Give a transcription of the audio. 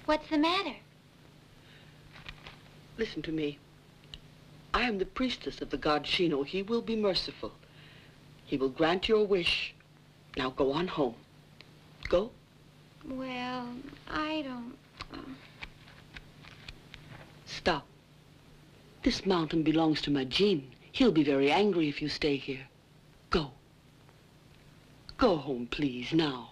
What's the matter? Listen to me. I am the priestess of the god Shino. He will be merciful. He will grant your wish. Now go on home. Go. Well, I don't... Stop. This mountain belongs to Majin. He'll be very angry if you stay here. Go. Go home, please, now.